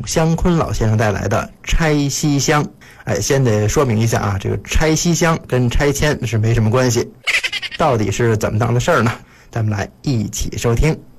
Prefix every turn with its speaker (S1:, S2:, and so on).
S1: 湘坤老先生带来的拆西厢。先得说明一下啊，这个拆西厢跟拆迁是没什么关系，到底是怎么当的事儿呢？咱们来一起收听。